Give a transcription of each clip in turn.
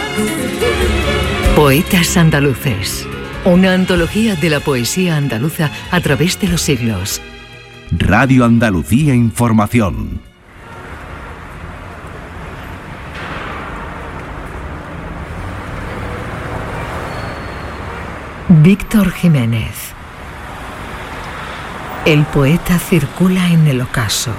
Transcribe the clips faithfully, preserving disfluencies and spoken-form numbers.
Poetas andaluces. Una antología de la poesía andaluza a través de los siglos. Radio Andalucía Información. Víctor Jiménez. El poeta circula en el ocaso.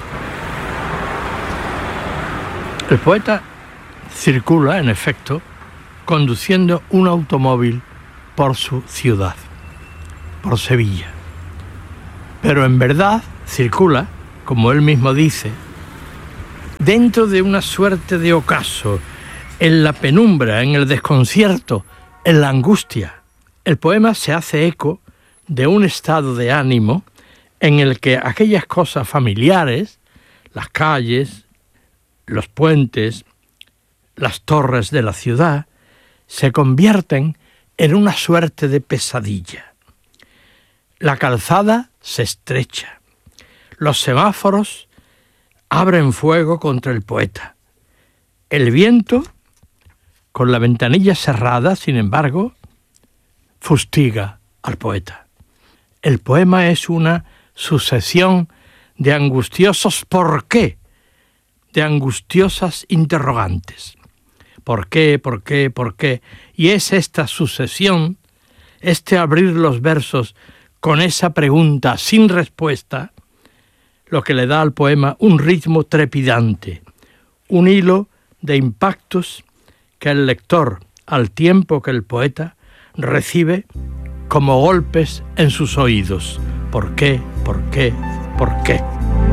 El poeta circula, en efecto, conduciendo un automóvil por su ciudad, por Sevilla. Pero en verdad circula, como él mismo dice, dentro de una suerte de ocaso, en la penumbra, en el desconcierto, en la angustia. El poema se hace eco de un estado de ánimo en el que aquellas cosas familiares, las calles, los puentes, las torres de la ciudad, se convierten en una suerte de pesadilla. La calzada se estrecha. Los semáforos abren fuego contra el poeta. El viento, con la ventanilla cerrada, sin embargo, fustiga al poeta. El poema es una sucesión de angustiosos ¿por qué?, de angustiosas interrogantes. ¿Por qué? ¿Por qué? ¿Por qué? Y es esta sucesión, este abrir los versos con esa pregunta sin respuesta, lo que le da al poema un ritmo trepidante, un hilo de impactos que el lector, al tiempo que el poeta, recibe como golpes en sus oídos. ¿Por qué? ¿Por qué? ¿Por qué?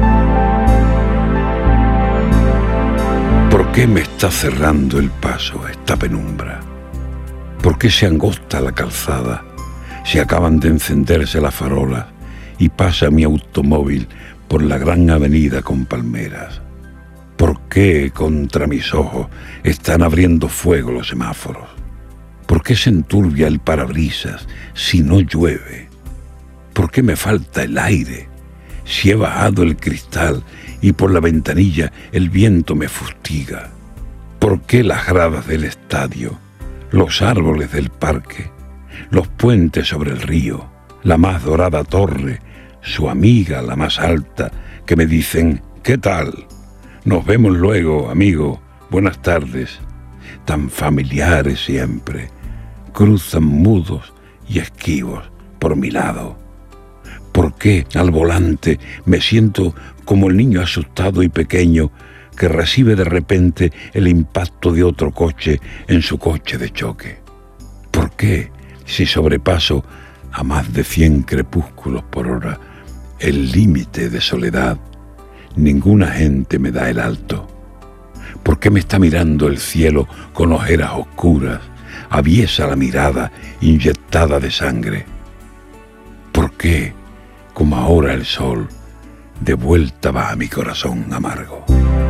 ¿Por qué me está cerrando el paso esta penumbra? ¿Por qué se angosta la calzada? Se acaban de encenderse las farolas y pasa mi automóvil por la gran avenida con palmeras. ¿Por qué contra mis ojos están abriendo fuego los semáforos? ¿Por qué se enturbia el parabrisas si no llueve? ¿Por qué me falta el aire si he bajado el cristal y por la ventanilla el viento me fustiga? ¿Por qué las gradas del estadio, los árboles del parque, los puentes sobre el río, la más dorada torre, su amiga la más alta, que me dicen ¿qué tal? Nos vemos luego, amigo, buenas tardes, tan familiares siempre, cruzan mudos y esquivos por mi lado? ¿Por qué al volante me siento como el niño asustado y pequeño que recibe de repente el impacto de otro coche en su coche de choque? ¿Por qué, si sobrepaso a más de cien crepúsculos por hora el límite de soledad, ninguna gente me da el alto? ¿Por qué me está mirando el cielo con ojeras oscuras, aviesa la mirada inyectada de sangre? ¿Por qué, como ahora el sol, de vuelta va a mi corazón amargo?